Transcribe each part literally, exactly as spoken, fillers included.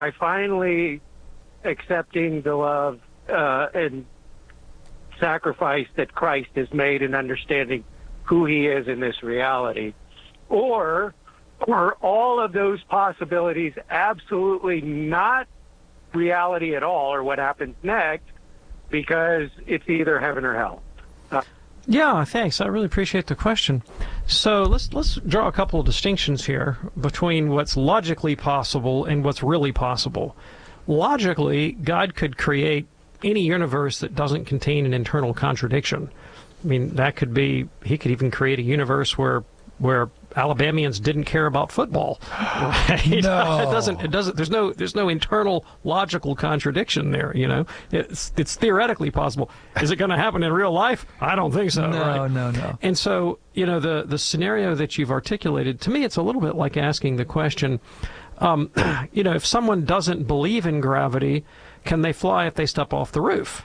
by finally accepting the love uh, and sacrifice that Christ has made and understanding who he is in this reality? Or are all of those possibilities absolutely not reality at all, or what happens next, because it's either heaven or hell? Uh, Yeah, thanks. I really appreciate the question. So let's let's draw a couple of distinctions here between what's logically possible and what's really possible. Logically, God could create any universe that doesn't contain an internal contradiction. I mean, that could be, he could even create a universe where where Alabamians didn't care about football. Right? No. It doesn't. It doesn't. There's no. There's no internal logical contradiction there. You know, it's it's theoretically possible. Is it going to happen in real life? I don't think so. No, right? no, no. And so, you know, the the scenario that you've articulated, to me, it's a little bit like asking the question, um, you know, if someone doesn't believe in gravity, can they fly if they step off the roof?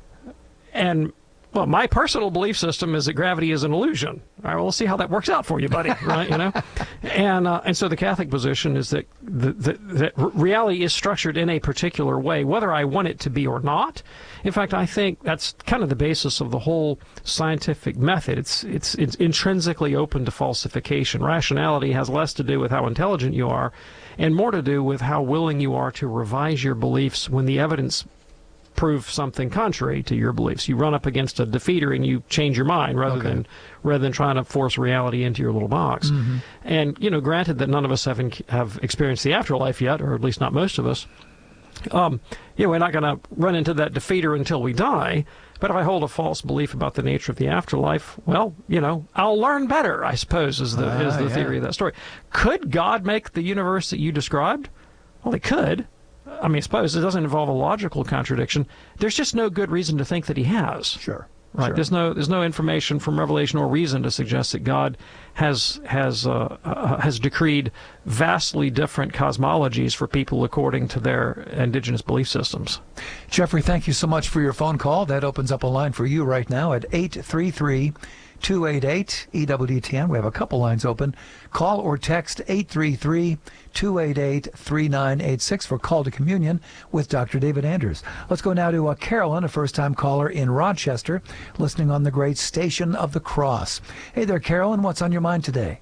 And well, my personal belief system is that gravity is an illusion. All right, well, we'll see how that works out for you, buddy. Right? You know, and uh, and so the Catholic position is that the, the, that reality is structured in a particular way, whether I want it to be or not. In fact, I think that's kind of the basis of the whole scientific method. It's it's it's intrinsically open to falsification. Rationality has less to do with how intelligent you are, and more to do with how willing you are to revise your beliefs when the evidence prove something contrary to your beliefs. You run up against a defeater and you change your mind rather Okay. than rather than trying to force reality into your little box. Mm-hmm. And you know, granted that none of us have have experienced the afterlife yet, or at least not most of us. Um, you know, we're not going to run into that defeater until we die. But if I hold a false belief about the nature of the afterlife, well, you know, I'll learn better, I suppose, is the Ah, is the yeah. theory of that story. Could God make the universe that you described? Well, he could. I mean, I suppose it doesn't involve a logical contradiction. There's just no good reason to think that he has. Sure. Right. Sure. There's no there's no information from Revelation or reason to suggest that God has has uh, uh, has decreed vastly different cosmologies for people according to their indigenous belief systems. Jeffrey, thank you so much for your phone call. That opens up a line for you right now at eight three three, two eight eight, E W D T N. We have a couple lines open. Call or text eight three three, two eight eight, three nine eight six for Call to Communion with Doctor David Anders. Let's go now to uh, Carolyn, a first-time caller in Rochester, listening on the great Station of the Cross. Hey there, Carolyn. What's on your mind today?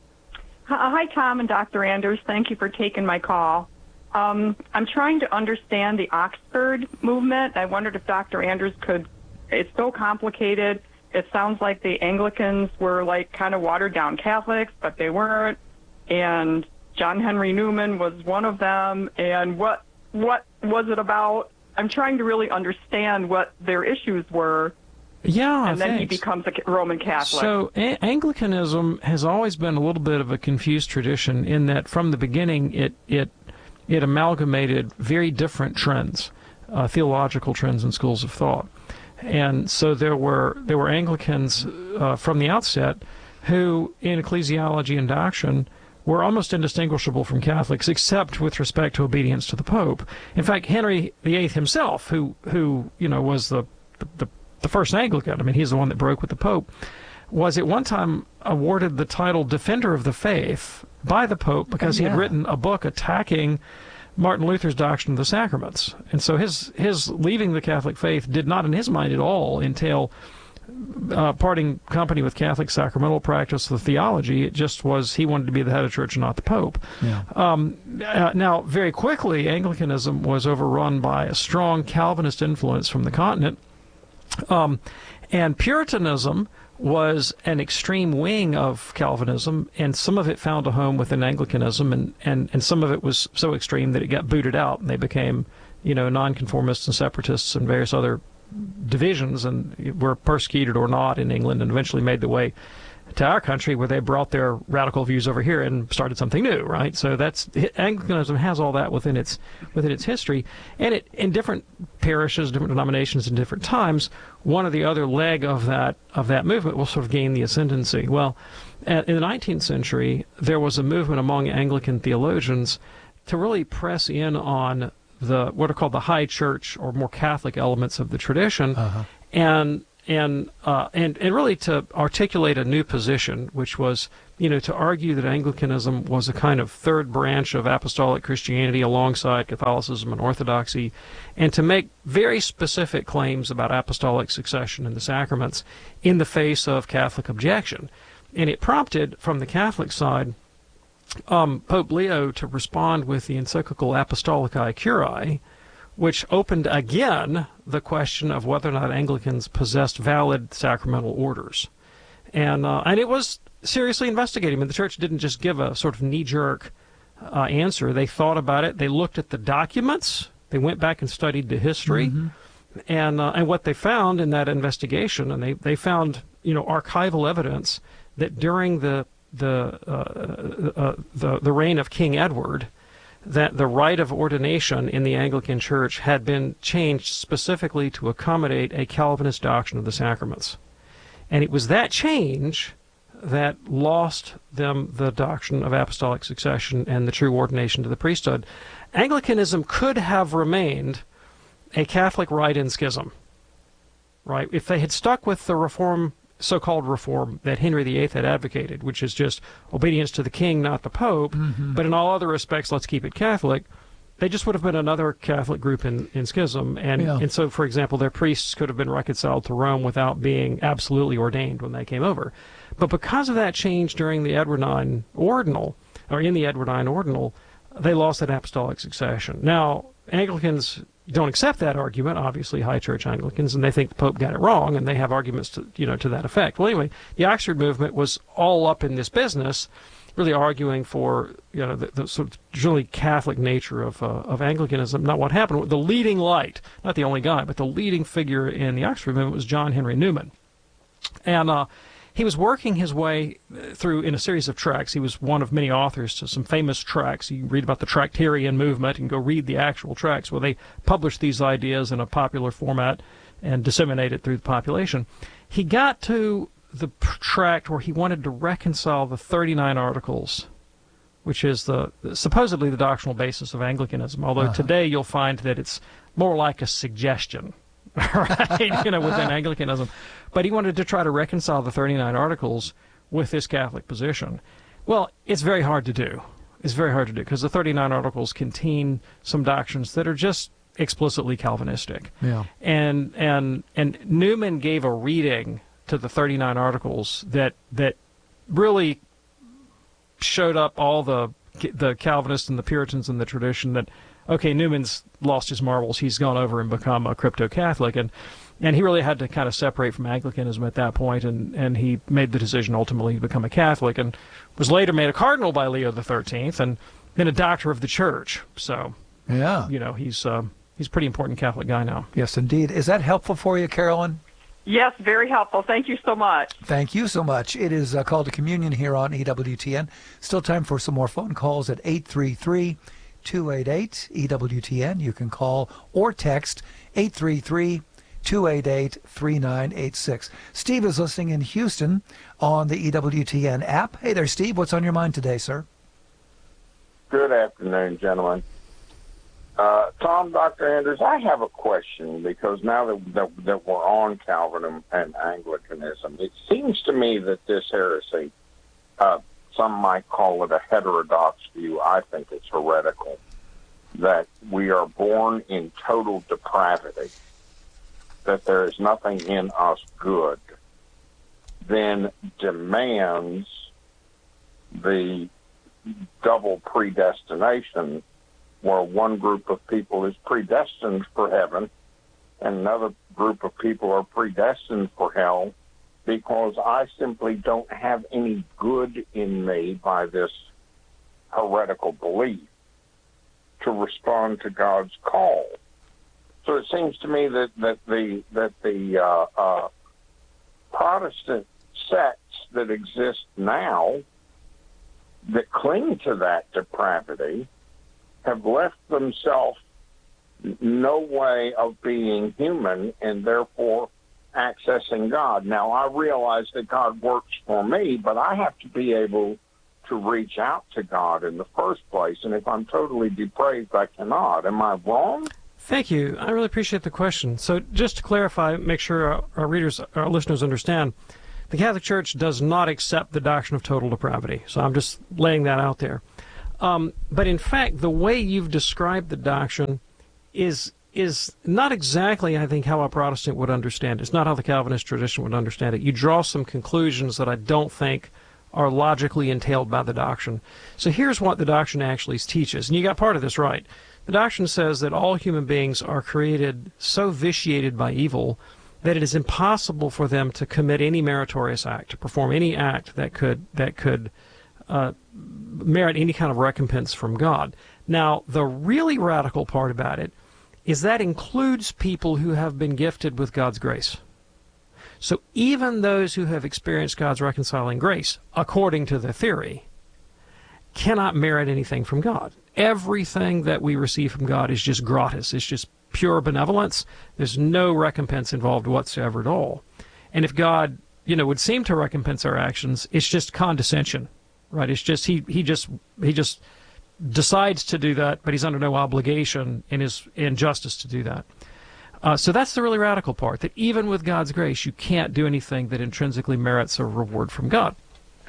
Hi, Tom and Doctor Anders. Thank you for taking my call. Um, I'm trying to understand the Oxford movement. I wondered if Doctor Anders could, it's so complicated. It sounds like the Anglicans were like kind of watered down Catholics, but they weren't. And John Henry Newman was one of them. And what what was it about? I'm trying to really understand what their issues were. Yeah, and then thanks. he becomes a Roman Catholic. So a- Anglicanism has always been a little bit of a confused tradition in that from the beginning it it it amalgamated very different trends, uh, theological trends and schools of thought. And so there were there were Anglicans uh, from the outset who, in ecclesiology and doctrine, were almost indistinguishable from Catholics, except with respect to obedience to the Pope. In fact, Henry the Eighth himself, who who you know was the the, the first Anglican, I mean, he's the one that broke with the Pope, was at one time awarded the title Defender of the Faith by the Pope because Oh, yeah. he had written a book attacking Martin Luther's doctrine of the sacraments. And so his his leaving the Catholic faith did not in his mind at all entail uh, parting company with Catholic sacramental practice of theology. It just was he wanted to be the head of church and not the Pope. Yeah. Um, uh, now, very quickly, Anglicanism was overrun by a strong Calvinist influence from the continent. Um, and Puritanism was an extreme wing of Calvinism, and some of it found a home within Anglicanism, and, and, and some of it was so extreme that it got booted out, and they became, you know, nonconformists and separatists and various other divisions, and were persecuted or not in England, and eventually made the way to our country, where they brought their radical views over here and started something new, right? So that's Anglicanism has all that within its within its history, and it in different parishes, different denominations, in different times, one or the other leg of that of that movement will sort of gain the ascendancy. Well, in the nineteenth century, there was a movement among Anglican theologians to really press in on the what are called the high church or more Catholic elements of the tradition, Uh-huh. and and uh, and and really to articulate a new position, which was you know, to argue that Anglicanism was a kind of third branch of apostolic Christianity alongside Catholicism and Orthodoxy, and to make very specific claims about apostolic succession in the sacraments in the face of Catholic objection. And it prompted, from the Catholic side, um, Pope Leo to respond with the encyclical Apostolicae Curiae, which opened again the question of whether or not Anglicans possessed valid sacramental orders. And, uh, and it was seriously investigating. I mean, the church didn't just give a sort of knee-jerk uh, answer. They thought about it. They looked at the documents. They went back and studied the history. Mm-hmm. And uh, and what they found in that investigation, and they, they found, you know, archival evidence that during the the uh, uh, the the reign of King Edward, that the rite of ordination in the Anglican Church had been changed specifically to accommodate a Calvinist doctrine of the sacraments. And it was that change that lost them the doctrine of apostolic succession and the true ordination to the priesthood. Anglicanism could have remained a Catholic rite in schism, right? If they had stuck with the reform, so-called reform that Henry the Eighth had advocated, which is just obedience to the king, not the pope, mm-hmm. but in all other respects, let's keep it Catholic, they just would have been another Catholic group in, in schism. And, yeah. and so, for example, their priests could have been reconciled to Rome without being absolutely ordained when they came over. But because of that change during the Edwardine Ordinal, or in the Edwardine Ordinal, they lost that apostolic succession. Now, Anglicans don't accept that argument, obviously, High Church Anglicans, and they think the Pope got it wrong, and they have arguments to, you know, to that effect. Well, anyway, the Oxford movement was all up in this business, really arguing for, you know, the, the sort of really Catholic nature of uh, of Anglicanism. Now, what happened, the leading light, not the only guy, but the leading figure in the Oxford movement was John Henry Newman. And uh, he was working his way through in a series of tracts. He was one of many authors to some famous tracts. You read about the Tractarian movement and go read the actual tracts where they published these ideas in a popular format and disseminated through the population. He got to the tract where he wanted to reconcile the thirty-nine Articles, which is the supposedly the doctrinal basis of Anglicanism, although uh-huh. today you'll find that it's more like a suggestion, right, you know, within Anglicanism. But he wanted to try to reconcile the thirty-nine Articles with this Catholic position. Well, it's very hard to do. It's very hard to do because the thirty-nine Articles contain some doctrines that are just explicitly Calvinistic. Yeah. And and and Newman gave a reading to the thirty-nine Articles that that really showed up all the the Calvinists and the Puritans in the tradition that, okay, Newman's lost his marbles. He's gone over and become a crypto-Catholic. And and he really had to kind of separate from Anglicanism at that point, and, and he made the decision ultimately to become a Catholic and was later made a cardinal by Leo the thirteenth and then a doctor of the church. So, yeah, you know, he's, uh, he's a pretty important Catholic guy now. Yes, indeed. Is that helpful for you, Carolyn? Yes, very helpful. Thank you so much. Thank you so much. It is uh, called to communion here on E W T N. Still time for some more phone calls at eight three three, two eight eight, E W T N. You can call or text eight three three, two eight eight, three nine eight six. Steve is listening in Houston on the E W T N app. Hey there, Steve. What's on your mind today, sir? Good afternoon, gentlemen. Uh, Tom, Doctor Anders, I have a question because now that, that, that we're on Calvinism and Anglicanism, it seems to me that this heresy, uh, some might call it a heterodox view, I think it's heretical, that we are born in total depravity, that there is nothing in us good, then demands the double predestination where one group of people is predestined for heaven and another group of people are predestined for hell because I simply don't have any good in me by this heretical belief to respond to God's call. So it seems to me that, that the that the uh, uh, Protestant sects that exist now that cling to that depravity have left themselves no way of being human and therefore accessing God. Now, I realize that God works for me, but I have to be able to reach out to God in the first place. And if I'm totally depraved, I cannot. Am I wrong? Thank you. I really appreciate the question. So just to clarify, make sure our, our readers, our listeners understand, The Catholic Church does not accept the doctrine of total depravity. So I'm just laying that out there. Um, but in fact, the way you've described the doctrine is is not exactly, I think, how a Protestant would understand it. It's not how the Calvinist tradition would understand it. You draw some conclusions that I don't think are logically entailed by the doctrine. So here's what the doctrine actually teaches. And you got part of this right. The doctrine says that all human beings are created so vitiated by evil that it is impossible for them to commit any meritorious act, to perform any act that could that could uh, merit any kind of recompense from God. Now, the really radical part about it is that includes people who have been gifted with God's grace. So even those who have experienced God's reconciling grace, according to the theory, cannot merit anything from God. Everything that we receive from God is just gratis. It's just pure benevolence. There's no recompense involved whatsoever at all. And if God, you know, would seem to recompense our actions, it's just condescension, right? It's just he he just he just decides to do that, but he's under no obligation in his in justice to do that. Uh, so that's the really radical part, that even with God's grace, you can't do anything that intrinsically merits a reward from God.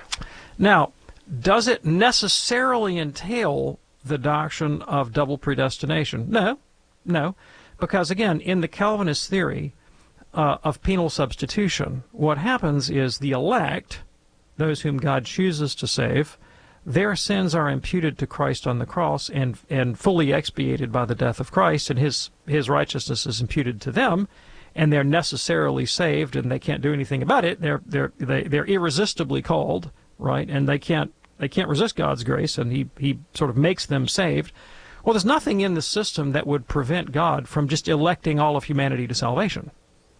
Now, does it necessarily entail the doctrine of double predestination? No, no, because again, in the Calvinist theory uh, of penal substitution, what happens is the elect, those whom God chooses to save, their sins are imputed to Christ on the cross and and fully expiated by the death of Christ, and his his righteousness is imputed to them, and they're necessarily saved, and they can't do anything about it. They're they're they, they're irresistibly called, right? And they can't they can't resist God's grace, and he he sort of makes them saved. Well, there's nothing in the system that would prevent God from just electing all of humanity to salvation.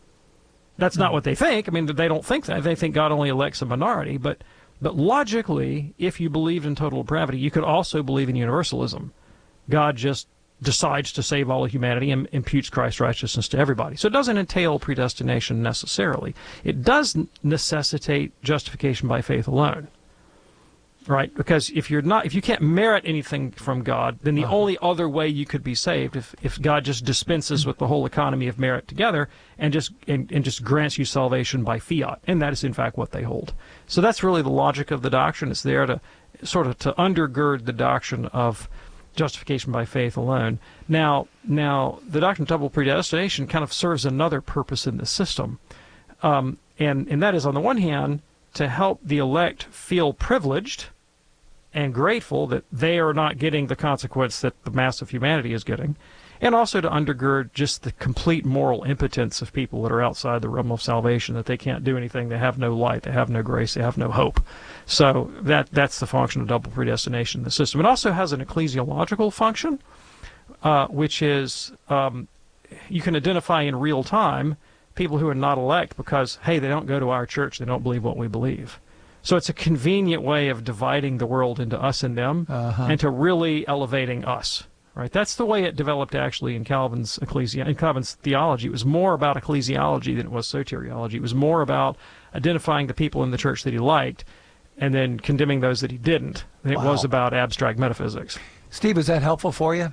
That's not what they think. I mean, they don't think that. They think God only elects a minority, but But logically, if you believed in total depravity, you could also believe in universalism. God just decides to save all of humanity and imputes Christ's righteousness to everybody. So it doesn't entail predestination necessarily. It does necessitate justification by faith alone, right? Because if you're not, if you can't merit anything from God, then the uh-huh. only other way you could be saved, if if God just dispenses with the whole economy of merit together and just and, and just grants you salvation by fiat, and that is in fact what they hold. So that's really the logic of the doctrine. It's there to sort of to undergird the doctrine of justification by faith alone. Now, now the doctrine of double predestination kind of serves another purpose in the system, um, and and that is on the one hand to help the elect feel privileged and grateful that they are not getting the consequence that the mass of humanity is getting, and also to undergird just the complete moral impotence of people that are outside the realm of salvation, that they can't do anything, they have no light, they have no grace, they have no hope. So that that's the function of double predestination in the system. It also has an ecclesiological function, uh, which is um, you can identify in real time people who are not elect because, hey, they don't go to our church, they don't believe what we believe. So it's a convenient way of dividing the world into us and them, uh-huh. and to really elevating us. Right? That's the way it developed actually in Calvin's ecclesi- in Calvin's theology. It was more about ecclesiology than it was soteriology. It was more about identifying the people in the church that he liked and then condemning those that he didn't than wow. it was about abstract metaphysics. Steve, is that helpful for you?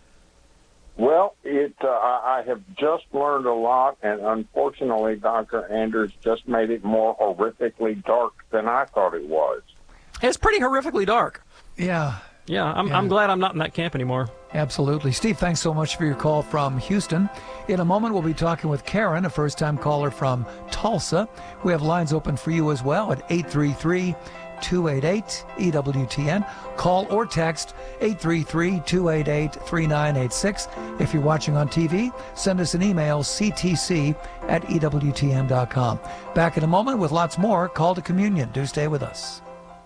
Well, it. Uh, I have just learned a lot, and unfortunately, Doctor Anders just made it more horrifically dark than I thought it was. It's pretty horrifically dark. Yeah. Yeah, I'm, yeah. I'm glad I'm not in that camp anymore. Absolutely. Steve, thanks so much for your call from Houston. In a moment, we'll be talking with Karen, a first-time caller from Tulsa. We have lines open for you as well at eight three three, two eight eight, E W T N. Call or text eight three three, two eight eight, three nine eight six. If you're watching on T V, send us an email, c t c at e w t n dot com. Back in a moment with lots more. Call to Communion. Do stay with us.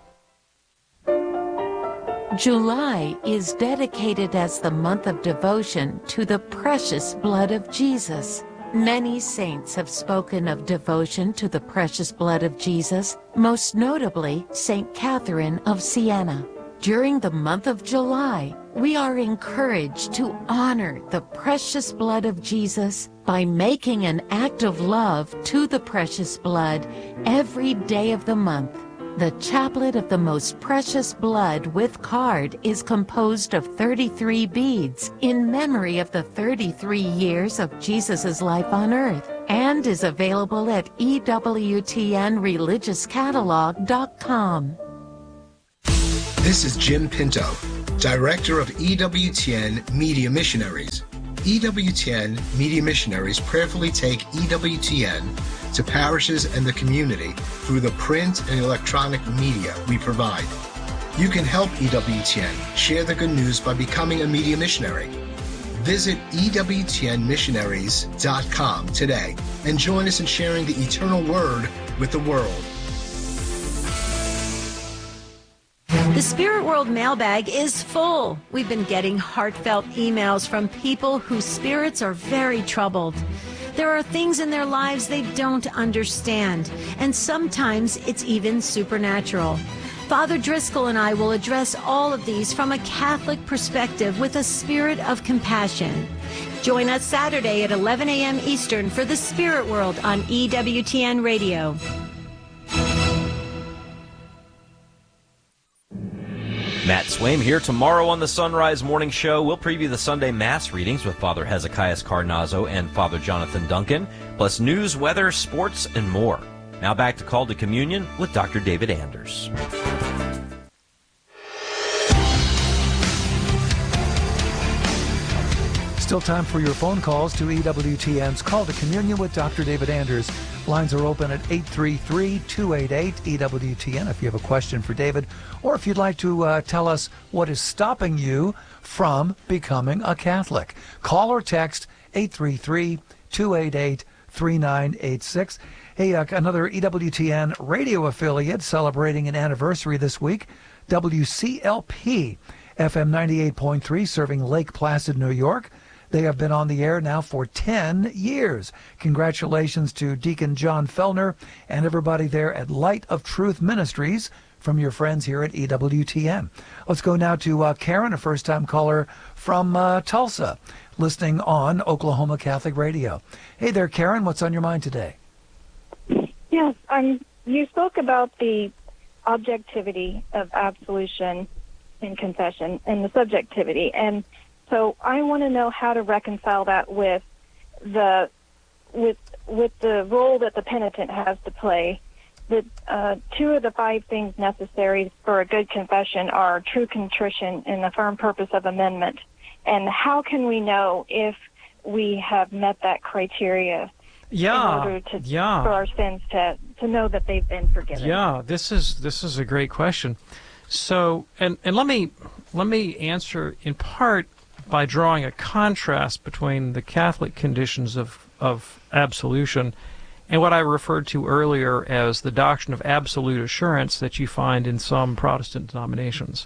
July is dedicated as the month of devotion to the precious blood of Jesus. Many saints have spoken of devotion to the precious blood of Jesus, most notably Saint Catherine of Siena. During the month of July, we are encouraged to honor the precious blood of Jesus by making an act of love to the precious blood every day of the month. The Chaplet of the Most Precious Blood with card is composed of thirty-three beads in memory of the thirty-three years of Jesus' life on earth and is available at E W T N religious catalog dot com. This is Jim Pinto, Director of E W T N Media Missionaries. E W T N Media Missionaries prayerfully take E W T N to parishes and the community through the print and electronic media we provide. You can help E W T N share the good news by becoming a media missionary. Visit E W T N missionaries dot com today and join us in sharing the eternal word with the world. The Spirit World mailbag is full. We've been getting heartfelt emails from people whose spirits are very troubled. There are things in their lives they don't understand, and sometimes it's even supernatural. Father Driscoll and I will address all of these from a Catholic perspective with a spirit of compassion. Join us Saturday at eleven a.m. Eastern for the Spirit World on E W T N Radio. Matt Swaim here. Tomorrow on the Sunrise Morning Show, we'll preview the Sunday Mass readings with Father Hezekiah Carnazzo and Father Jonathan Duncan, plus news, weather, sports, and more. Now back to Call to Communion with Doctor David Anders. Still time for your phone calls to E W T N's Call to Communion with Doctor David Anders. Lines are open at eight three three, two eight eight, E W T N if you have a question for David, or if you'd like to uh, tell us what is stopping you from becoming a Catholic. Call or text eight three three, two eight eight, three nine eight six. Hey, uh, another E W T N radio affiliate celebrating an anniversary this week, W C L P, F M ninety-eight point three, serving Lake Placid, New York. They have been on the air now for ten years. Congratulations to Deacon John Fellner and everybody there at Light of Truth Ministries from your friends here at E W T N. Let's go now to uh, Karen, a first-time caller from uh, Tulsa, listening on Oklahoma Catholic Radio. Hey there, Karen. What's on your mind today? Yes, um, you spoke about the objectivity of absolution in confession and the subjectivity, and so I want to know how to reconcile that with the with with the role that the penitent has to play. The uh, two of the five things necessary for a good confession are true contrition and the firm purpose of amendment. And how can we know if we have met that criteria yeah, in order to yeah. for our sins to to know that they've been forgiven? Yeah, this is this is a great question. So, and and let me let me answer in part by drawing a contrast between the Catholic conditions of, of absolution and what I referred to earlier as the doctrine of absolute assurance that you find in some Protestant denominations.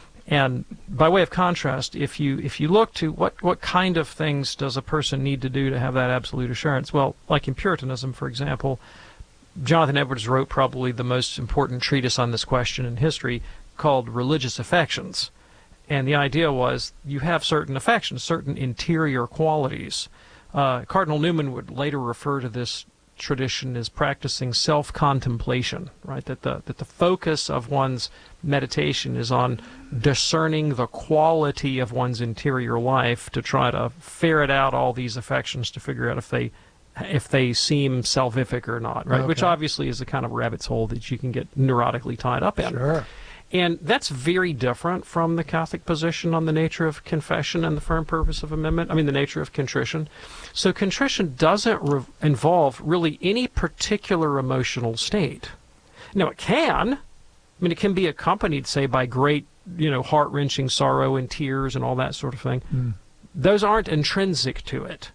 And by way of contrast, if you if you look to what, what kind of things does a person need to do to have that absolute assurance, well, like in Puritanism, for example, Jonathan Edwards wrote probably the most important treatise on this question in history called Religious Affections. And the idea was you have certain affections, certain interior qualities. Uh, Cardinal Newman would later refer to this tradition as practicing self-contemplation, right? That the that the focus of one's meditation is on discerning the quality of one's interior life to try to ferret out all these affections to figure out if they if they seem salvific or not, right? Okay. Which obviously is a kind of rabbit's hole that you can get neurotically tied up in. Sure. And that's very different from the Catholic position on the nature of confession and the firm purpose of amendment, I mean the nature of contrition. So contrition doesn't re- involve really any particular emotional state. Now it can. I mean, it can be accompanied, say, by great, you know, heart-wrenching sorrow and tears and all that sort of thing. Mm. Those aren't intrinsic to it.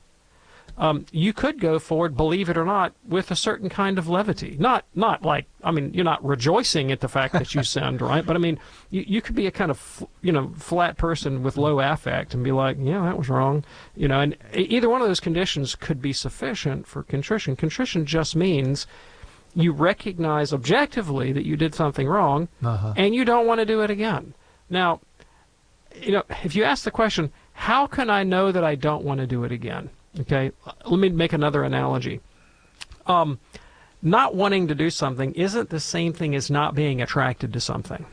Um, you could go forward, believe it or not, with a certain kind of levity. Not not like, I mean, you're not rejoicing at the fact that you sinned, right? But I mean, you, you could be a kind of, you know, flat person with low affect and be like, yeah, that was wrong. You know, and either one of those conditions could be sufficient for contrition. Contrition just means you recognize objectively that you did something wrong, uh-huh. and you don't want to do it again. Now, you know, if you ask the question, how can I know that I don't want to do it again? Okay, let me make another analogy. Um, not wanting to do something isn't the same thing as not being attracted to something.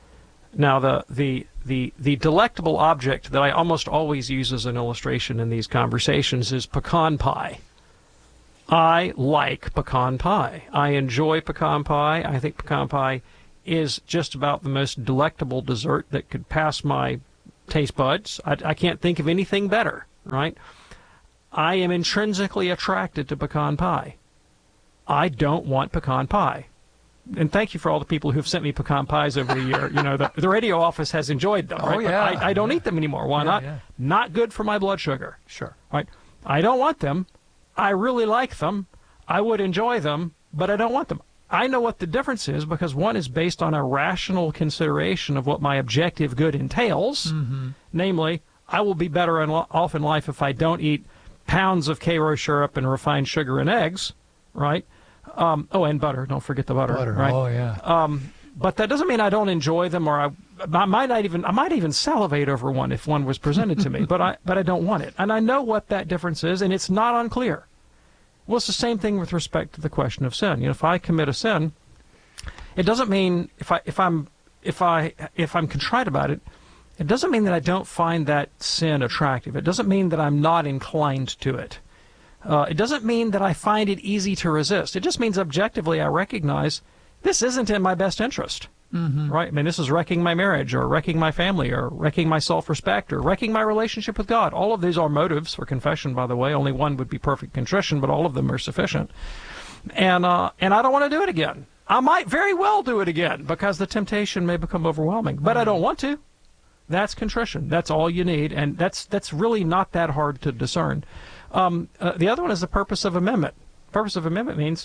Now, the, the, the, the delectable object that I almost always use as an illustration in these conversations is pecan pie. I like pecan pie. I enjoy pecan pie. I think pecan pie is just about the most delectable dessert that could pass my taste buds. I, I can't think of anything better, right? I am intrinsically attracted to pecan pie. I don't want pecan pie. And thank you for all the people who've sent me pecan pies over the year. You know, the, the radio office has enjoyed them. Oh, right? yeah. I, I don't yeah. eat them anymore. Why yeah, not? Yeah. Not good for my blood sugar. Sure. Right? I don't want them. I really like them. I would enjoy them, but I don't want them. I know what the difference is because one is based on a rational consideration of what my objective good entails. Mm-hmm. Namely, I will be better in, off in life if I don't eat pounds of Karo syrup and refined sugar and eggs, right? Um, oh, and butter. Don't forget the butter. Butter. Right? Oh, yeah. Um, but that doesn't mean I don't enjoy them, or I, I might not even I might even salivate over one if one was presented to me. But I but I don't want it, and I know what that difference is, and it's not unclear. Well, it's the same thing with respect to the question of sin. You know, if I commit a sin, it doesn't mean if I if I'm if I if I'm contrite about it, it doesn't mean that I don't find that sin attractive. It doesn't mean that I'm not inclined to it. Uh, it doesn't mean that I find it easy to resist. It just means objectively I recognize this isn't in my best interest. Mm-hmm. Right? I mean, this is wrecking my marriage, or wrecking my family, or wrecking my self-respect, or wrecking my relationship with God. All of these are motives for confession, by the way. Only one would be perfect contrition, but all of them are sufficient. And uh, and I don't want to do it again. I might very well do it again because the temptation may become overwhelming, but I don't want to. That's contrition. That's all you need, and that's that's really not that hard to discern. Um, uh, the other one is the purpose of amendment. Purpose of amendment means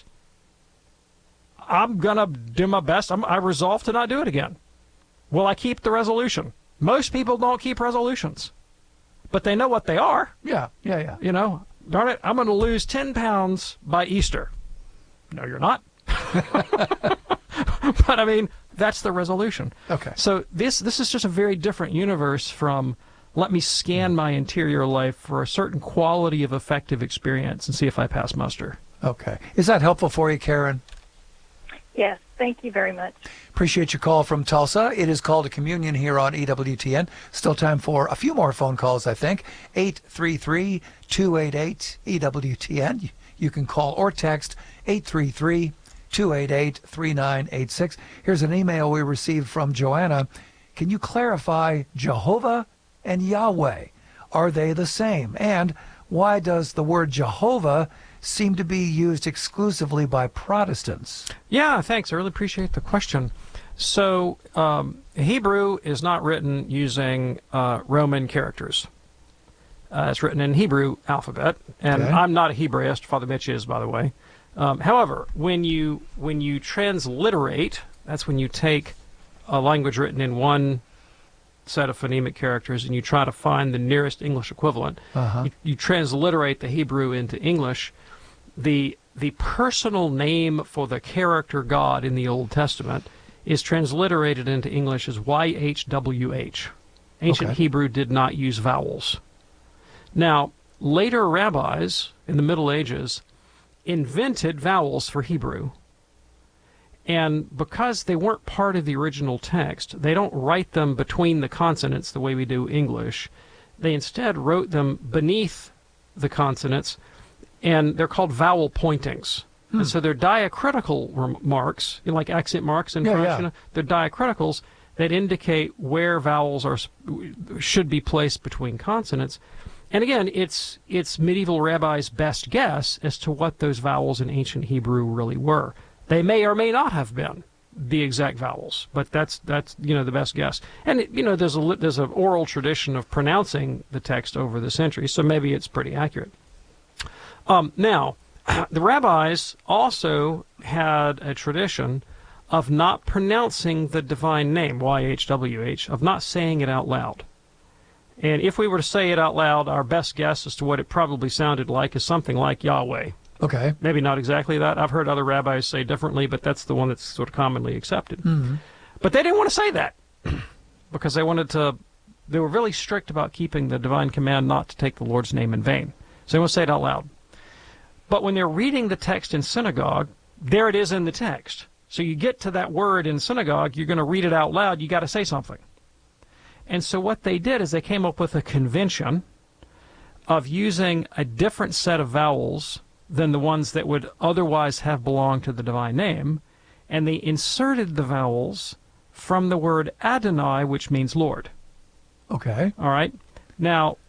I'm going to do my best. I'm, I resolve to not do it again. Will I keep the resolution? Most people don't keep resolutions, but they know what they are. Yeah, yeah, yeah. You know, darn it, I'm going to lose ten pounds by Easter. No, you're not. But, I mean, that's the resolution. Okay. So this this is just a very different universe from let me scan my interior life for a certain quality of effective experience and see if I pass muster. Okay. Is that helpful for you, Karen? Yes, thank you very much. Appreciate your call from Tulsa. It is called a communion here on E W T N. Still time for a few more phone calls, I think. eight three three, two eight eight, E W T N. You can call or text eight three three, two eight eight, three nine eight six. Here's an email we received from Joanna. Can you clarify Jehovah and Yahweh? Are they the same? And why does the word Jehovah seem to be used exclusively by Protestants? Yeah, thanks. I really appreciate the question. So um, Hebrew is not written using uh, Roman characters. Uh, it's written in Hebrew alphabet, and Okay. I'm not a Hebraist. Father Mitch is, by the way. Um, however, when you when you transliterate, that's when you take a language written in one set of phonemic characters and you try to find the nearest English equivalent. Uh-huh. You, you transliterate the Hebrew into English. The the personal name for the character God in the Old Testament is transliterated into English as Y H W H. Ancient Okay. Hebrew did not use vowels. Now, later rabbis in the Middle Ages invented vowels for Hebrew. And because they weren't part of the original text, they don't write them between the consonants the way we do English. They instead wrote them beneath the consonants, and they're called vowel pointings. Hmm. And so they're diacritical rem- marks, you know, like accent marks in Yeah, French. yeah. You know, they're diacriticals that indicate where vowels are should be placed between consonants. And again, it's it's medieval rabbis' best guess as to what those vowels in ancient Hebrew really were. They may or may not have been the exact vowels, but that's that's you know the best guess. And it, you know there's a li- there's an oral tradition of pronouncing the text over the centuries, so maybe it's pretty accurate. Um, now, the rabbis also had a tradition of not pronouncing the divine name Y H W H, of not saying it out loud. And if we were to say it out loud, our best guess as to what it probably sounded like is something like Yahweh. Okay. Maybe not exactly that. I've heard other rabbis say differently, but that's the one that's sort of commonly accepted. Mm-hmm. But they didn't want to say that because they wanted to, they were really strict about keeping the divine command not to take the Lord's name in vain. So they want to say it out loud. But when they're reading the text in synagogue, there it is in the text. So you get to that word in synagogue, you're going to read it out loud, you got to say something. And so what they did is they came up with a convention of using a different set of vowels than the ones that would otherwise have belonged to the divine name, and they inserted the vowels from the word Adonai, which means Lord. Okay. All right. Now,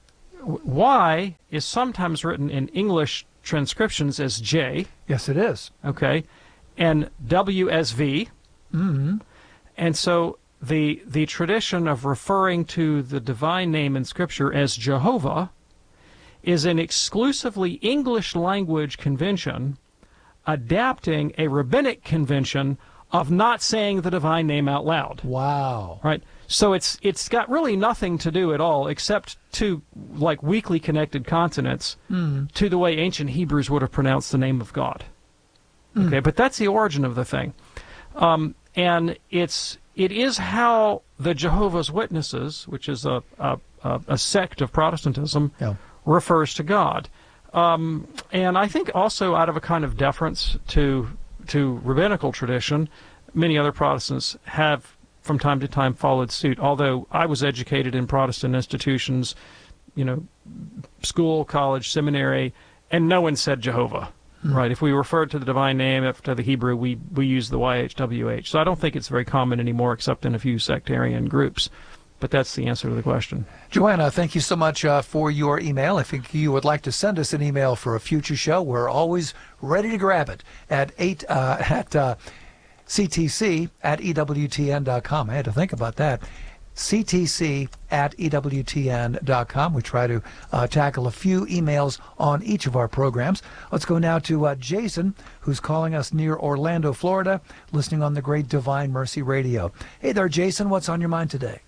Y is sometimes written in English transcriptions as J. Yes, it is. Okay. And W as V. Mm-hmm. And so the the tradition of referring to the divine name in Scripture as Jehovah is an exclusively English language convention adapting a rabbinic convention of not saying the divine name out loud. Wow. Right? So it's it's got really nothing to do at all except two like weakly connected consonants mm. to the way ancient Hebrews would have pronounced the name of God. Mm. Okay, but that's the origin of the thing. Um, and it's it is how the Jehovah's Witnesses, which is a a, a sect of Protestantism, yeah. refers to God. Um, and I think also out of a kind of deference to to rabbinical tradition, many other Protestants have from time to time followed suit. Although I was educated in Protestant institutions, you know, school, college, seminary, and no one said Jehovah. Hmm. Right? If we referred to the divine name, if to the Hebrew, we we use the Y H W H. So I don't think it's very common anymore, except in a few sectarian groups. But that's the answer to the question. Joanna, thank you so much uh, for your email. If you would like to send us an email for a future show, we're always ready to grab it at eight uh, at uh, C T C at E W T N dot com. I had to think about that. C T C at E W T N dot com. We try to uh, tackle a few emails on each of our programs. Let's go now to uh, Jason, who's calling us near Orlando, Florida, listening on the Great Divine Mercy Radio. Hey there, Jason. What's on your mind today?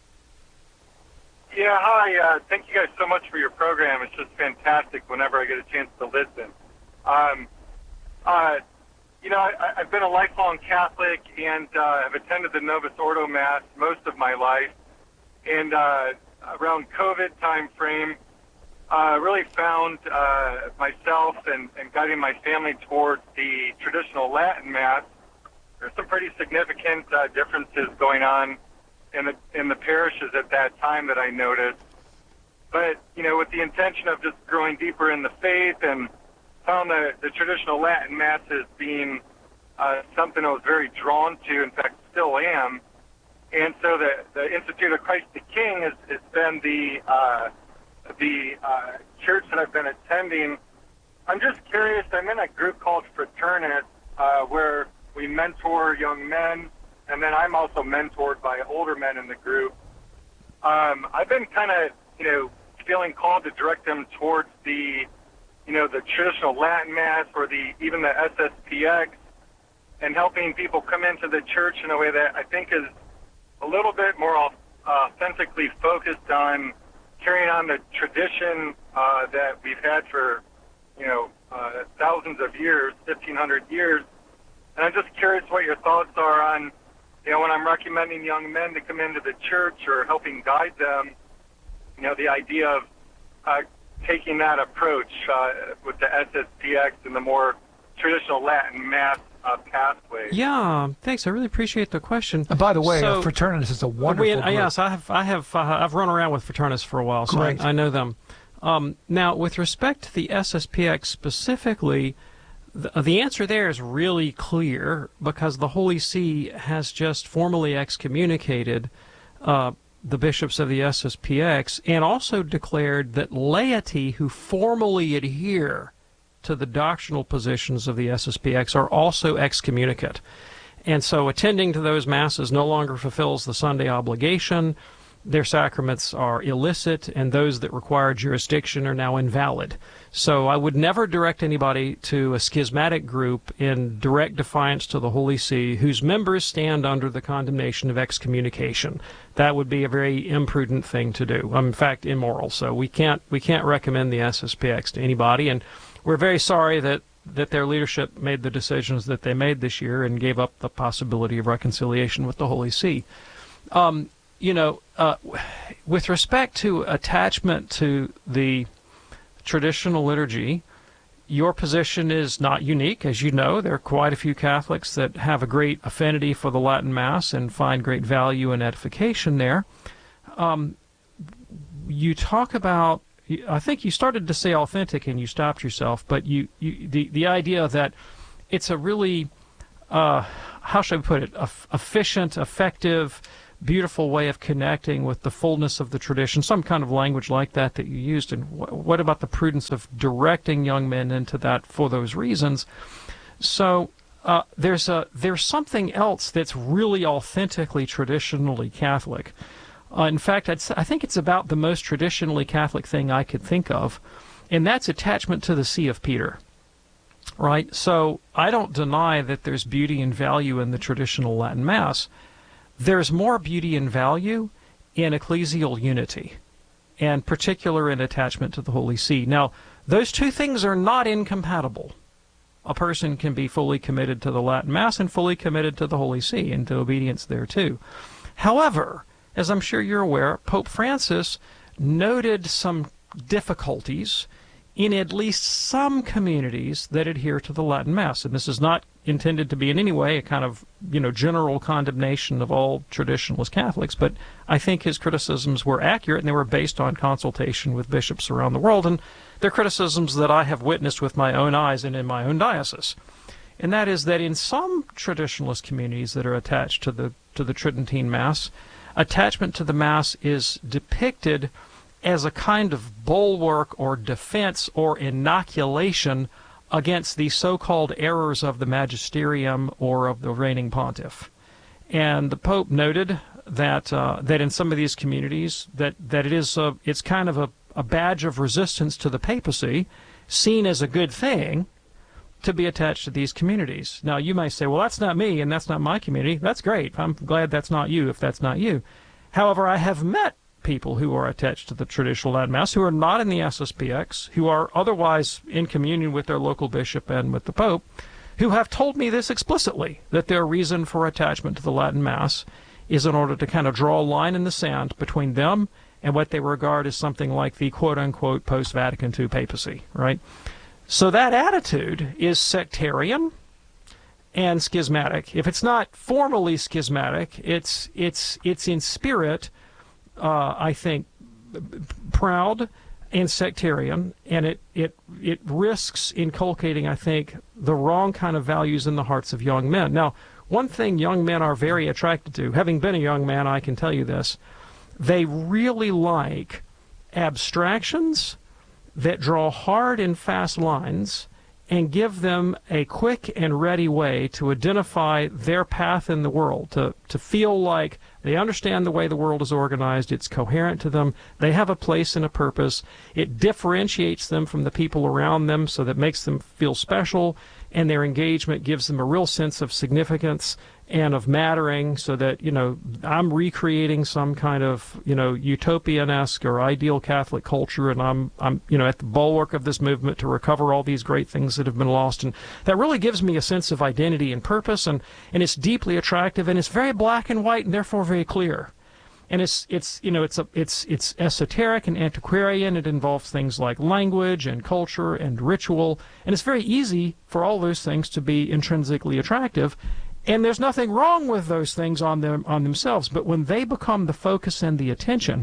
Yeah, hi. Uh, thank you guys so much for your program. It's just fantastic whenever I get a chance to listen. Um, uh, you know, I, I've been a lifelong Catholic and uh, have attended the Novus Ordo Mass most of my life. And uh, around COVID time frame, I uh, really found uh, myself and, and guiding my family towards the traditional Latin Mass. There's some pretty significant uh, differences going on in the in the parishes at that time that I noticed. But, you know, with the intention of just growing deeper in the faith, and found the, the traditional Latin Masses being uh, something I was very drawn to, in fact, still am. And so the, the Institute of Christ the King has, has been the, uh, the uh, church that I've been attending. I'm just curious, I'm in a group called Fraternus, uh, where we mentor young men, and then I'm also mentored by older men in the group. Um, I've been kind of, you know, feeling called to direct them towards the, you know, the traditional Latin Mass or the even the S S P X, and helping people come into the church in a way that I think is a little bit more authentically focused on carrying on the tradition uh, that we've had for, you know, uh, thousands of years, fifteen hundred years. And I'm just curious what your thoughts are on, you know, when I'm recommending young men to come into the church or helping guide them, you know, the idea of uh, taking that approach uh, with the S S P X and the more traditional Latin Mass uh, pathway. Yeah, thanks. I really appreciate the question. And by the way, so, uh, Fraternus is a wonderful we, group. Yes, I have. I have. Uh, I've run around with Fraternus for a while, so I, I know them. Um, now, with respect to the S S P X specifically, the, the answer there is really clear because the Holy See has just formally excommunicated uh, the bishops of the S S P X and also declared that laity who formally adhere to the doctrinal positions of the S S P X are also excommunicate. And so attending to those masses no longer fulfills the Sunday obligation. Their sacraments are illicit, and those that require jurisdiction are now invalid. So I would never direct anybody to a schismatic group in direct defiance to the Holy See whose members stand under the condemnation of excommunication. That would be a very imprudent thing to do. Um, in fact, immoral. So we can't we can't recommend the S S P X to anybody, and we're very sorry that that their leadership made the decisions that they made this year and gave up the possibility of reconciliation with the Holy See. Um, you know, uh, with respect to attachment to the traditional liturgy, your position is not unique. As you know, there are quite a few Catholics that have a great affinity for the Latin Mass and find great value and edification there. Um, you talk about I think you started to say authentic and you stopped yourself, but you, you the, the idea that it's a really, uh, how should I put it, a, efficient, effective, beautiful way of connecting with the fullness of the tradition, some kind of language like that that you used. And wh- what about the prudence of directing young men into that for those reasons? So uh, there's a there's something else that's really authentically traditionally Catholic. Uh, in fact, I'd, I think it's about the most traditionally Catholic thing I could think of, and that's attachment to the See of Peter. Right? So I don't deny that there's beauty and value in the traditional Latin Mass. There's more beauty and value in ecclesial unity, and particular in attachment to the Holy See. Now, those two things are not incompatible. A person can be fully committed to the Latin Mass and fully committed to the Holy See and to obedience there too. However, as I'm sure you're aware, Pope Francis noted some difficulties in at least some communities that adhere to the Latin Mass. And this is not intended to be in any way a kind of, you know, general condemnation of all traditionalist Catholics, but I think his criticisms were accurate, and they were based on consultation with bishops around the world, and they're criticisms that I have witnessed with my own eyes and in my own diocese. And that is that in some traditionalist communities that are attached to the to the Tridentine Mass, attachment to the Mass is depicted as a kind of bulwark or defense or inoculation against the so-called errors of the magisterium or of the reigning pontiff. And the Pope noted that uh, that in some of these communities that, that it is a, it's kind of a, a badge of resistance to the papacy, seen as a good thing, to be attached to these communities. Now, you may say, well, that's not me and that's not my community. That's great. I'm glad that's not you if that's not you. However, I have met people who are attached to the traditional Latin Mass who are not in the S S P X, who are otherwise in communion with their local bishop and with the Pope, who have told me this explicitly, that their reason for attachment to the Latin Mass is in order to kind of draw a line in the sand between them and what they regard as something like the quote-unquote post-Vatican two papacy, right? So that attitude is sectarian and schismatic. If it's not formally schismatic, it's it's it's in spirit, uh, I think, proud and sectarian, and it, it it risks inculcating, I think, the wrong kind of values in the hearts of young men. Now, one thing young men are very attracted to, having been a young man, I can tell you this, they really like abstractions that draw hard and fast lines and give them a quick and ready way to identify their path in the world, to, to feel like they understand the way the world is organized, it's coherent to them, they have a place and a purpose, it differentiates them from the people around them so that makes them feel special, and their engagement gives them a real sense of significance and of mattering, so that, you know, I'm recreating some kind of, you know, utopian-esque or ideal Catholic culture, and I'm, I'm, you know, at the bulwark of this movement to recover all these great things that have been lost. And that really gives me a sense of identity and purpose, and, and it's deeply attractive, and it's very black and white, and therefore very clear. And it's, it's you know, it's, a, it's, it's esoteric and antiquarian. It involves things like language and culture and ritual, and it's very easy for all those things to be intrinsically attractive. And there's nothing wrong with those things on them on themselves, but when they become the focus and the attention,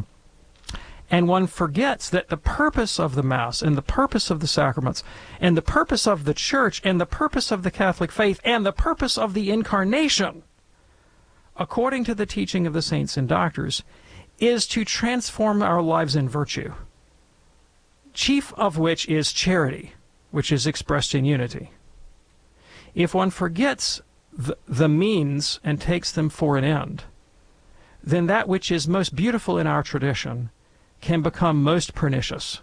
and one forgets that the purpose of the Mass and the purpose of the sacraments and the purpose of the Church and the purpose of the Catholic faith and the purpose of the Incarnation, according to the teaching of the saints and doctors, is to transform our lives in virtue, chief of which is charity, which is expressed in unity. If one forgets The, the means and takes them for an end, then that which is most beautiful in our tradition can become most pernicious.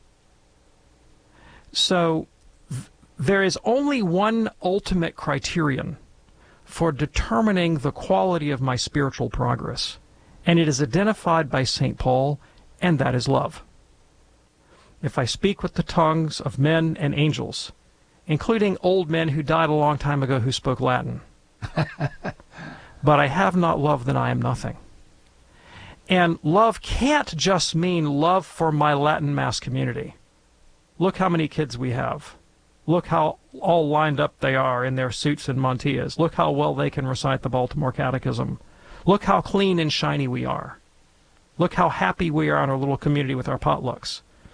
So th- there is only one ultimate criterion for determining the quality of my spiritual progress, and it is identified by Saint Paul, and that is love. If I speak with the tongues of men and angels, including old men who died a long time ago who spoke Latin, but I have not love, then I am nothing. And love can't just mean love for my Latin Mass community. Look how many kids we have. Look how all lined up they are in their suits and mantillas. Look how well they can recite the Baltimore Catechism. Look how clean and shiny we are. Look how happy we are in our little community with our potlucks.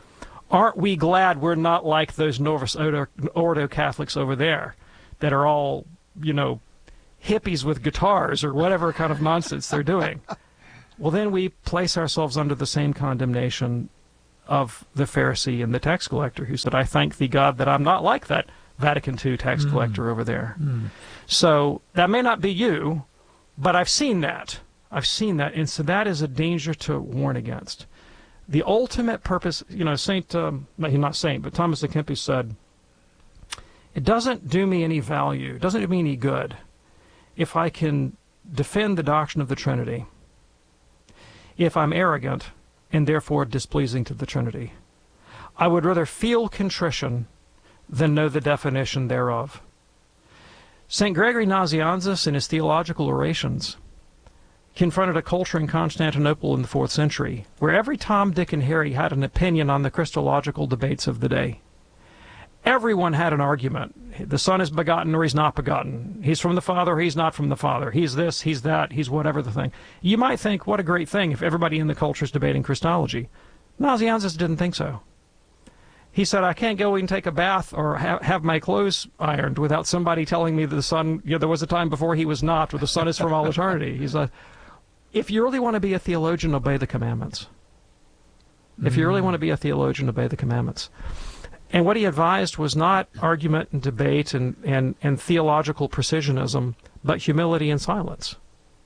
Aren't we glad we're not like those Novus Ordo, Ordo Catholics over there that are all, you know, hippies with guitars or whatever kind of nonsense they're doing? Well, then we place ourselves under the same condemnation of the Pharisee and the tax collector who said, I thank thee, God, that I'm not like that Vatican two tax mm. collector over there. Mm. So that may not be you, but I've seen that. I've seen that. And so that is a danger to warn against. The ultimate purpose, you know, Saint, um, not Saint, but Thomas à Kempis said, it doesn't do me any value, it doesn't do me any good if I can defend the doctrine of the Trinity, if I'm arrogant and therefore displeasing to the Trinity. I would rather feel contrition than know the definition thereof. Saint Gregory Nazianzus, in his theological orations, confronted a culture in Constantinople in the fourth century, where every Tom, Dick, and Harry had an opinion on the Christological debates of the day. Everyone had an argument. The Son is begotten or he's not begotten. He's from the Father or he's not from the Father. He's this, he's that, he's whatever the thing. You might think, what a great thing if everybody in the culture is debating Christology. Nazianzus didn't think so. He said, I can't go and take a bath or ha have my clothes ironed without somebody telling me that the Son, you know, there was a time before he was not, or the Son is from all eternity. He's like, if you really want to be a theologian, obey the commandments. If mm. you really want to be a theologian, obey the commandments. And what he advised was not argument and debate and, and, and theological precisionism, but humility and silence.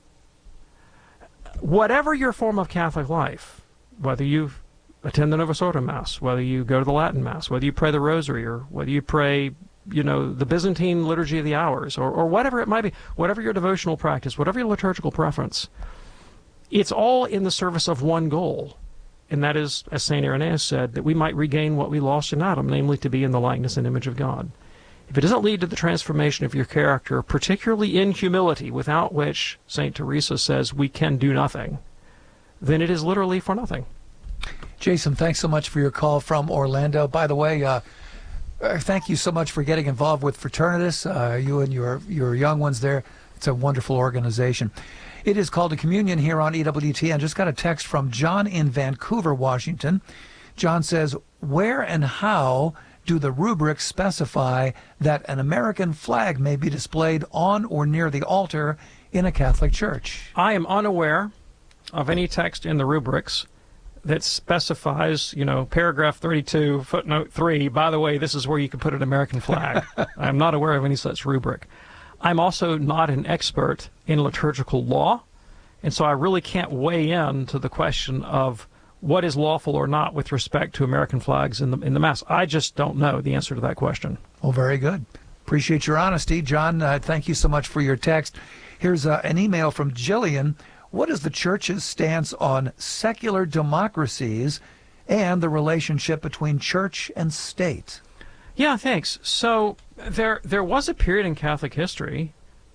Whatever your form of Catholic life, whether you attend the Novus Ordo Mass, whether you go to the Latin Mass, whether you pray the Rosary, or whether you pray, you know, the Byzantine Liturgy of the Hours, or, or whatever it might be, whatever your devotional practice, whatever your liturgical preference, it's all in the service of one goal, and that is, as Saint Irenaeus said, that we might regain what we lost in Adam, namely to be in the likeness and image of God. If it doesn't lead to the transformation of your character, particularly in humility, without which Saint Teresa says we can do nothing, then it is literally for nothing. Jason, thanks so much for your call from Orlando. By the way, uh, uh, thank you so much for getting involved with Fraternitas, uh, you and your, your young ones there. It's a wonderful organization. It is called a communion here on E W T N. Just got a text from John in Vancouver, Washington. John says, where and how do the rubrics specify that an American flag may be displayed on or near the altar in a Catholic church? I am unaware of any text in the rubrics that specifies, you know, paragraph thirty-two, footnote three, by the way, this is where you can put an American flag. I'm not aware of any such rubric. I'm also not an expert in liturgical law, and so I really can't weigh in to the question of what is lawful or not with respect to American flags in the, in the Mass. I just don't know the answer to that question. Well, very good. Appreciate your honesty. John, uh, thank you so much for your text. Here's uh, an email from Jillian. What is the Church's stance on secular democracies and the relationship between church and state? Yeah, thanks. So there there was a period in Catholic history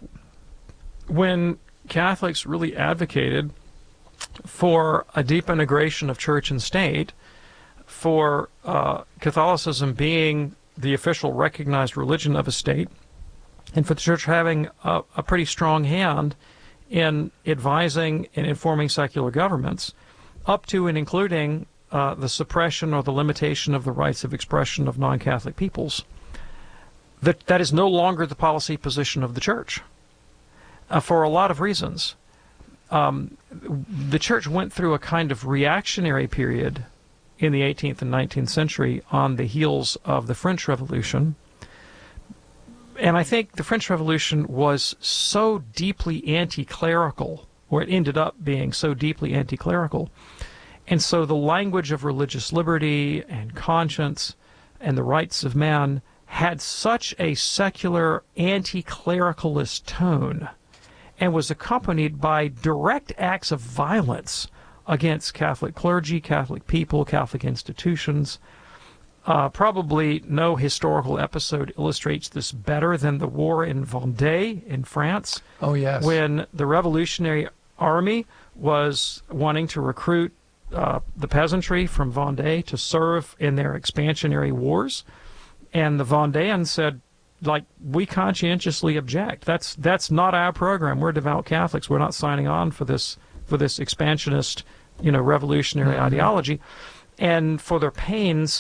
when Catholics really advocated for a deep integration of church and state, for uh, Catholicism being the official recognized religion of a state, and for the church having a, a pretty strong hand in advising and informing secular governments, up to and including uh, the suppression or the limitation of the rights of expression of non-Catholic peoples. That, that is no longer the policy position of the Church, uh, for a lot of reasons. Um, the Church went through a kind of reactionary period in the eighteenth and nineteenth century on the heels of the French Revolution. And I think the French Revolution was so deeply anti-clerical, or it ended up being so deeply anti-clerical. And so the language of religious liberty and conscience and the rights of man had such a secular anti-clericalist tone and was accompanied by direct acts of violence against Catholic clergy, Catholic people, Catholic institutions. Uh, probably no historical episode illustrates this better than the war in Vendée in France. Oh, yes. When the Revolutionary Army was wanting to recruit uh, the peasantry from Vendée to serve in their expansionary wars. And the Vendéans said, like, we conscientiously object. That's that's not our program. We're devout Catholics. We're not signing on for this for this expansionist, you know, revolutionary mm-hmm. ideology. And for their pains,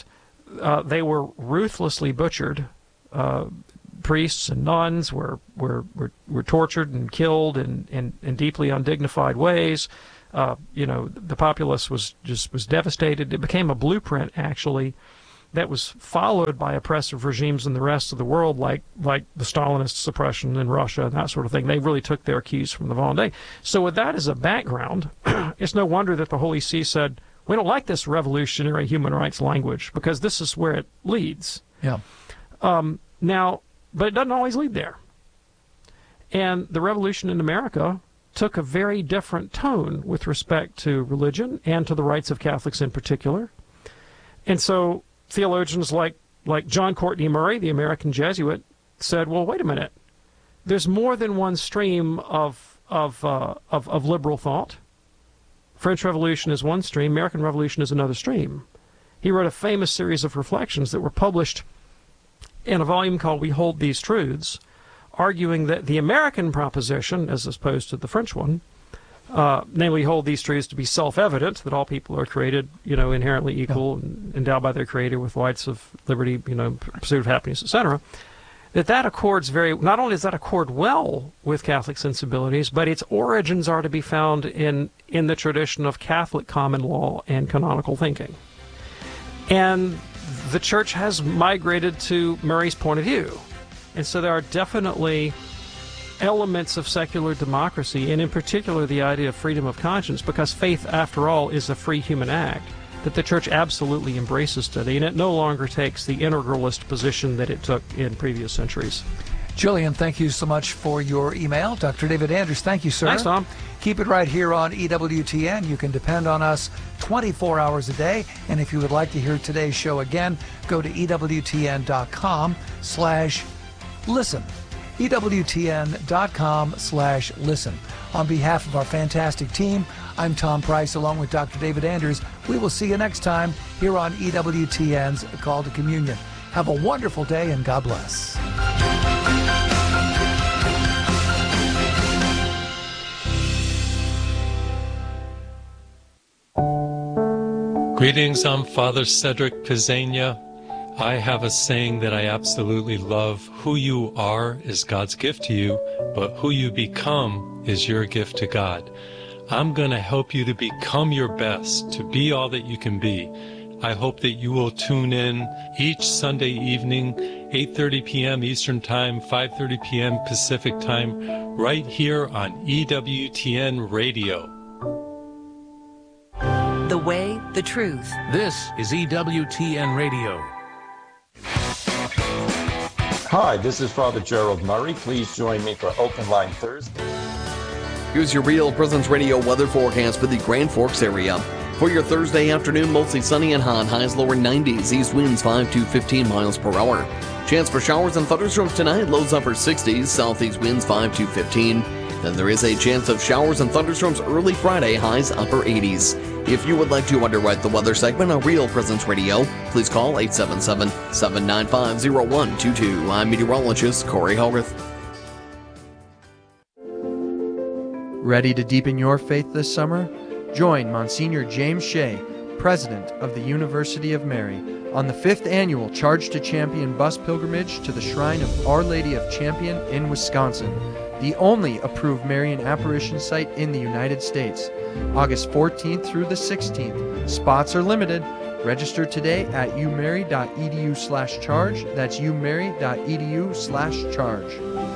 uh, they were ruthlessly butchered. Uh, priests and nuns were were, were, were tortured and killed in, in, in deeply undignified ways. Uh, you know, the populace was just was devastated. It became a blueprint, actually, that was followed by oppressive regimes in the rest of the world, like like the Stalinist suppression in Russia and that sort of thing. They really took their cues from the Vendée. So with that as a background, it's no wonder that the Holy See said, we don't like this revolutionary human rights language, because this is where it leads. Yeah. Um, now, but it doesn't always lead there. And the revolution in America took a very different tone with respect to religion and to the rights of Catholics in particular. And so theologians like, like John Courtney Murray, the American Jesuit, said, well, wait a minute. There's more than one stream of, of, uh, of, of liberal thought. French Revolution is one stream, American Revolution is another stream. He wrote a famous series of reflections that were published in a volume called We Hold These Truths, arguing that the American proposition, as opposed to the French one, uh, namely hold these truths to be self-evident, that all people are created, you know, inherently equal, yeah. and endowed by their Creator with rights of liberty, you know, pursuit of happiness, et cetera, that that accords very, not only does that accord well with Catholic sensibilities, but its origins are to be found in, in the tradition of Catholic common law and canonical thinking. And the Church has migrated to Murray's point of view. And so there are definitely elements of secular democracy, and in particular the idea of freedom of conscience, because faith, after all, is a free human act, that the Church absolutely embraces today, and it no longer takes the integralist position that it took in previous centuries. Julian, thank you so much for your email. Doctor David Anders, thank you, sir. Thanks, Tom. Keep it right here on E W T N. You can depend on us twenty-four hours a day. And if you would like to hear today's show again, go to E W T N dot com slash listen. E W T N dot com slash listen. On behalf of our fantastic team, I'm Tom Price, along with Doctor David Anders. We will see you next time here on E W T N's Call to Communion. Have a wonderful day, and God bless. Greetings, I'm Father Cedric Pizzania. I have a saying that I absolutely love. Who you are is God's gift to you, but who you become is your gift to God. I'm going to help you to become your best, to be all that you can be. I hope that you will tune in each Sunday evening, eight thirty p.m. Eastern Time, five thirty p.m. Pacific Time, right here on E W T N Radio. The way, the truth. This is E W T N Radio. Hi, this is Father Gerald Murray. Please join me for Open Line Thursday. Here's your Real Presence Radio weather forecast for the Grand Forks area. For your Thursday afternoon, mostly sunny and hot, highs lower nineties, east winds five to fifteen miles per hour. Chance for showers and thunderstorms tonight, lows upper sixties, southeast winds five to fifteen. Then there is a chance of showers and thunderstorms early Friday, highs upper eighties. If you would like to underwrite the weather segment on Real Presence Radio, please call eight seven seven, seven nine five, zero one two two. I'm meteorologist Corey Hogarth. Ready to deepen your faith this summer? Join Monsignor James Shea, President of the University of Mary, on the fifth annual Charge to Champion bus pilgrimage to the Shrine of Our Lady of Champion in Wisconsin, the only approved Marian apparition site in the United States. August fourteenth through the sixteenth. Spots are limited. Register today at umary.edu slash charge. That's umary.edu slash charge.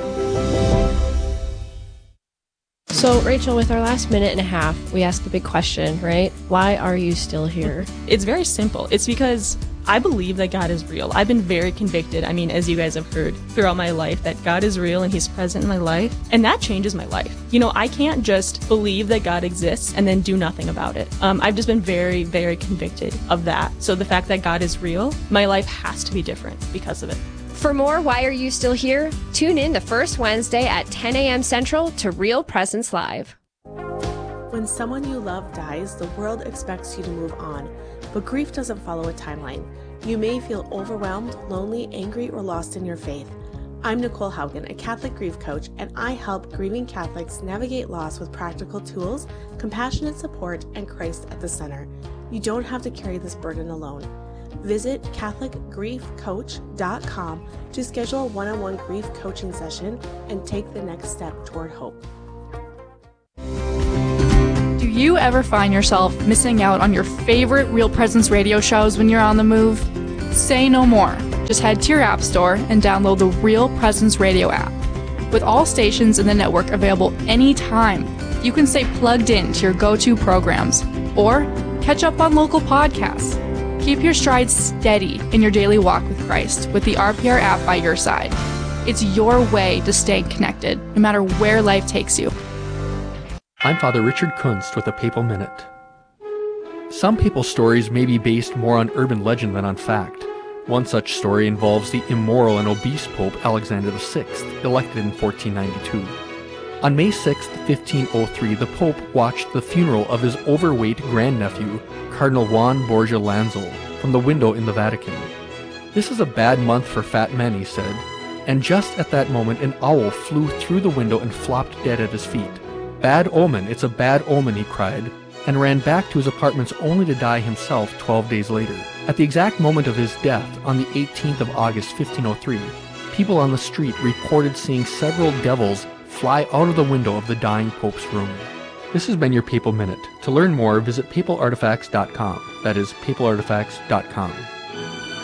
So, Rachel, with our last minute and a half, we asked the big question, right? Why are you still here? It's very simple. It's because I believe that God is real. I've been very convicted, I mean, as you guys have heard throughout my life, that God is real and He's present in my life. And that changes my life. You know, I can't just believe that God exists and then do nothing about it. Um, I've just been very, very convicted of that. So the fact that God is real, my life has to be different because of it. For more Why Are You Still Here? Tune in the first Wednesday at ten a.m. Central to Real Presence Live. When someone you love dies, the world expects you to move on, but grief doesn't follow a timeline. You may feel overwhelmed, lonely, angry, or lost in your faith. I'm Nicole Haugen, a Catholic grief coach, and I help grieving Catholics navigate loss with practical tools, compassionate support, and Christ at the center. You don't have to carry this burden alone. Visit catholic grief coach dot com to schedule a one-on-one grief coaching session and take the next step toward hope. Do you ever find yourself missing out on your favorite Real Presence radio shows when you're on the move? Say no more. Just head to your app store and download the Real Presence radio app. With all stations in the network available anytime, you can stay plugged in to your go-to programs or catch up on local podcasts. Keep your stride steady in your daily walk with Christ with the R P R app by your side. It's your way to stay connected, no matter where life takes you. I'm Father Richard Kunst with a Papal Minute. Some papal stories may be based more on urban legend than on fact. One such story involves the immoral and obese Pope Alexander the Sixth, elected in fourteen ninety-two. On May sixth, fifteen oh three, the Pope watched the funeral of his overweight grandnephew, Cardinal Juan Borgia Lancel, from the window in the Vatican. "This is a bad month for fat men," he said, and just at that moment an owl flew through the window and flopped dead at his feet. "Bad omen, it's a bad omen," he cried, and ran back to his apartments only to die himself twelve days later. At the exact moment of his death, on the eighteenth of August, fifteen oh three, people on the street reported seeing several devils fly out of the window of the dying Pope's room. This has been your Papal Minute. To learn more, visit papal artifacts dot com. That is papal artifacts dot com.